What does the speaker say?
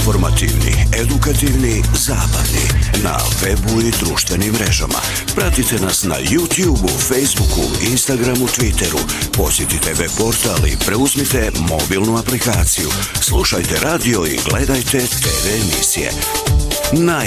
Informativni, edukativni, zabavni. Na webu i društvenim mrežama. Pratite nas na YouTubeu, Facebooku, Instagramu, Twitteru. Posjetite web portal i preuzmite mobilnu aplikaciju. Slušajte radio i gledajte TV emisije.